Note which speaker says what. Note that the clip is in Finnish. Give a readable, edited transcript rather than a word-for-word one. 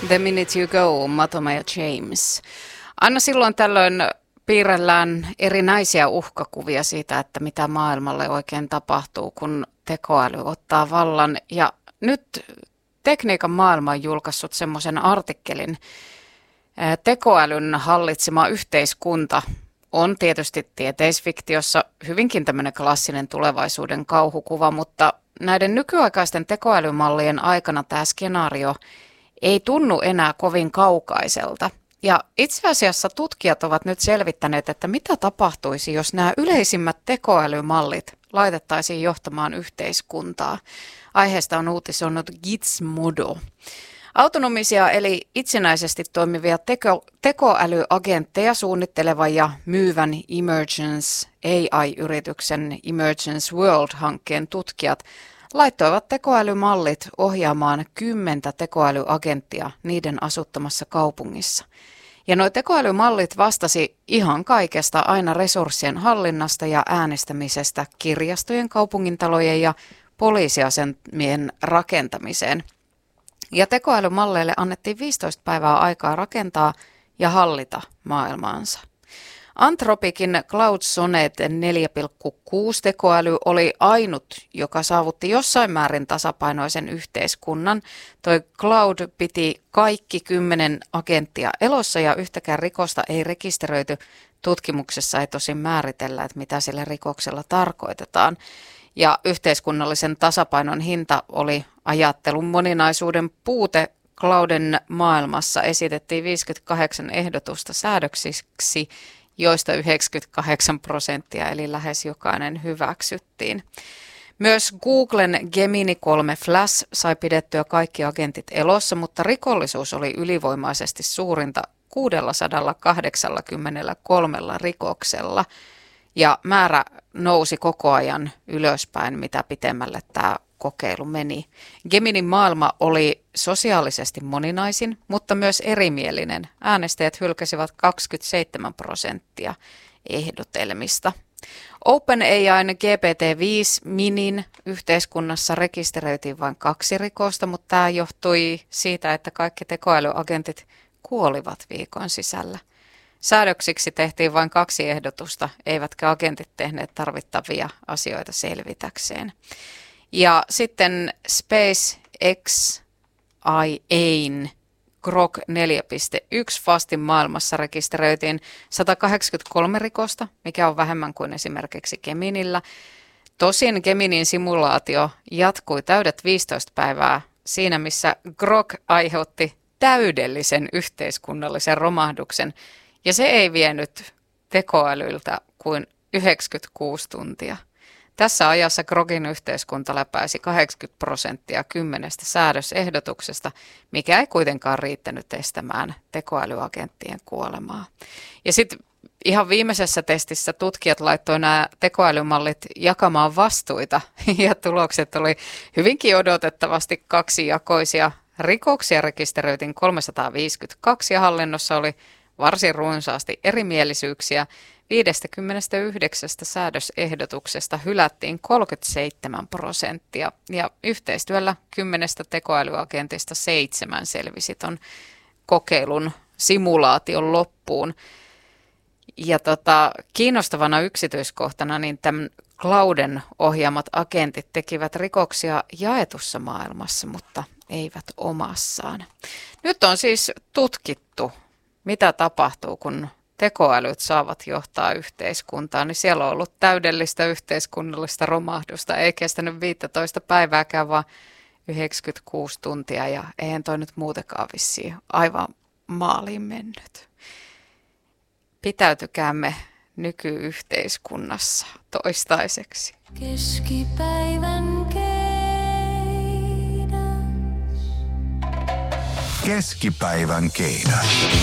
Speaker 1: The Minute You Go, Matoma ja James. Aina silloin tällöin piirrellään erinäisiä uhkakuvia siitä, että mitä maailmalle oikein tapahtuu, kun tekoäly ottaa vallan. Ja nyt Tekniikan maailma on julkaissut semmoisen artikkelin. Tekoälyn hallitsema yhteiskunta on tietysti tieteisfiktiossa hyvinkin tämmöinen klassinen tulevaisuuden kauhukuva, mutta näiden nykyaikaisten tekoälymallien aikana tämä skenaario ei tunnu enää kovin kaukaiselta. Ja itse asiassa tutkijat ovat nyt selvittäneet, että mitä tapahtuisi, jos nämä yleisimmät tekoälymallit laitettaisiin johtamaan yhteiskuntaa. Aiheesta on uutisoinut Gizmodo. Autonomisia eli itsenäisesti toimivia tekoälyagentteja suunnittelevan ja myyvän Emergence AI-yrityksen Emergence World-hankkeen tutkijat laittoivat tekoälymallit ohjaamaan 10 tekoälyagenttia niiden asuttamassa kaupungissa. Ja nuo tekoälymallit vastasi ihan kaikesta aina resurssien hallinnasta ja äänestämisestä kirjastojen, kaupungintalojen ja poliisiasemien rakentamiseen. Ja tekoälymalleille annettiin 15 päivää aikaa rakentaa ja hallita maailmaansa. Anthropicin Cloud Sonnet 4.6 tekoäly oli ainut, joka saavutti jossain määrin tasapainoisen yhteiskunnan. Toi Cloud piti kaikki 10 agenttia elossa ja yhtäkään rikosta ei rekisteröity. Tutkimuksessa ei tosin määritellä, että mitä sillä rikoksella tarkoitetaan. Ja yhteiskunnallisen tasapainon hinta oli ajattelun moninaisuuden puute. Clouden maailmassa esitettiin 58 ehdotusta säädöksiksi, joista 98% eli lähes jokainen hyväksyttiin. Myös Googlen Gemini 3 Flash sai pidettyä kaikki agentit elossa, mutta rikollisuus oli ylivoimaisesti suurinta 683 rikoksella. Ja määrä nousi koko ajan ylöspäin, mitä pitemmälle tämä kokeilu meni. Geminin maailma oli sosiaalisesti moninaisin, mutta myös erimielinen. Äänestäjät hylkäsivät 27% ehdotelmista. OpenAI:n GPT-5 Minin yhteiskunnassa rekisteröitiin vain 2 rikosta, mutta tämä johtui siitä, että kaikki tekoälyagentit kuolivat viikon sisällä. Säädöksiksi tehtiin vain 2 ehdotusta, eivätkä agentit tehneet tarvittavia asioita selvitäkseen. Ja sitten SpaceXIA:n Grok 4.1 Fastin maailmassa rekisteröitiin 183 rikosta, mikä on vähemmän kuin esimerkiksi Geminillä. Tosin Geminin simulaatio jatkui täydet 15 päivää siinä, missä Grok aiheutti täydellisen yhteiskunnallisen romahduksen, ja se ei vienyt tekoälyltä kuin 96 tuntia. Tässä ajassa Grokin yhteiskunta läpäisi 80% 10 säädösehdotuksesta, mikä ei kuitenkaan riittänyt estämään tekoälyagenttien kuolemaa. Ja sitten ihan viimeisessä testissä tutkijat laittoi nämä tekoälymallit jakamaan vastuita, ja tulokset oli hyvinkin odotettavasti kaksijakoisia. Rikoksia rekisteröitiin 352 ja hallinnossa oli varsin runsaasti erimielisyyksiä. 59 säädösehdotuksesta hylättiin 37% ja yhteistyöllä 10 tekoälyagentista 7 selvisi ton kokeilun simulaation loppuun. Ja kiinnostavana yksityiskohtana niin tämän Clouden ohjaamat agentit tekivät rikoksia jaetussa maailmassa, mutta eivät omassaan. Nyt on siis tutkittu, mitä tapahtuu, kun tekoälyt saavat johtaa yhteiskuntaa, niin siellä on ollut täydellistä yhteiskunnallista romahdusta. Ei kestänyt 15 päivääkään, vaan 96 tuntia ja eihän toi nyt muutenkaan vissiin aivan maaliin mennyt. Pitäytykäämme nykyyhteiskunnassa toistaiseksi.
Speaker 2: Keskipäivän keinäs.
Speaker 3: Keskipäivän keinäs.